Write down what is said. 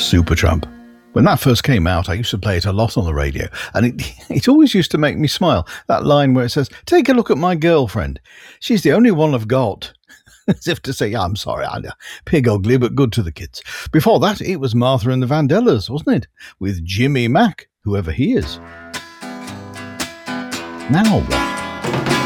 Supertramp. When that first came out, I used to play it a lot on the radio, and it always used to make me smile. That line where it says, "Take a look at my girlfriend. She's the only one I've got." As if to say, I'm sorry, I'm pig ugly, but good to the kids. Before that, it was Martha and the Vandellas, wasn't it? With Jimmy Mack, whoever he is. Now what?